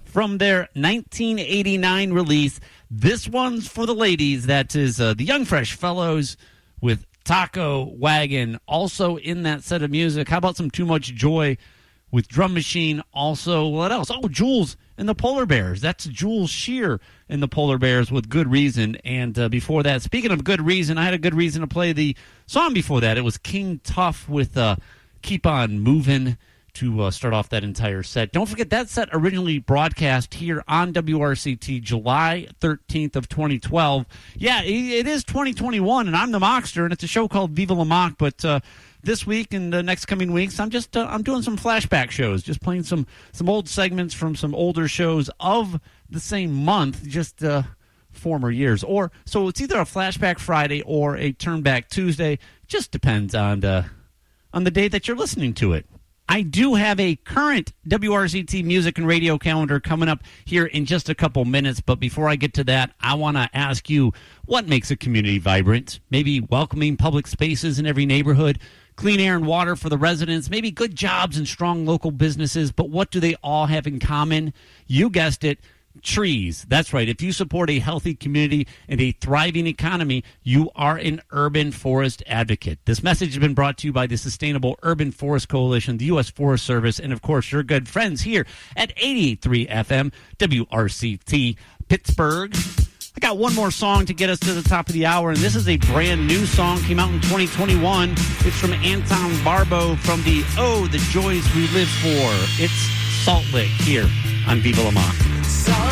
from their 1989 release. This one's for the ladies. That is the Young Fresh Fellows with Taco Wagon. Also in that set of music, how about some Too Much Joy with Drum Machine? Also, what else? Oh, Jules and the Polar Bears. That's Jules Shear and the Polar Bears with Good Reason. And before that, speaking of Good Reason, I had a good reason to play the song before that. It was King Tuff with Keep On Movin' to start off that entire set. Don't forget, that set originally broadcast here on WRCT July 13th of 2012. Yeah, it is 2021, and I'm the Mockster, and it's a show called Viva La Mock, but this week and the next coming weeks, I'm just I'm doing some flashback shows, just playing some old segments from some older shows of the same month, just former years. Or so it's either a Flashback Friday or a Turnback Tuesday. Just depends on the day that you're listening to it. I do have a current WRCT music and radio calendar coming up here in just a couple minutes, but before I get to that, I want to ask you, what makes a community vibrant? Maybe welcoming public spaces in every neighborhood, clean air and water for the residents, maybe good jobs and strong local businesses, but what do they all have in common? You guessed it. Trees. That's right. If you support a healthy community and a thriving economy, you are an urban forest advocate. This message has been brought to you by the Sustainable Urban Forest Coalition, the U.S. Forest Service, and, of course, your good friends here at 88.3 FM, WRCT, Pittsburgh. I got one more song to get us to the top of the hour, and this is a brand new song. Came out in 2021. It's from Anton Barbo from the Oh, the Joys We Live For. It's Salt Lick here on Viva La Mock.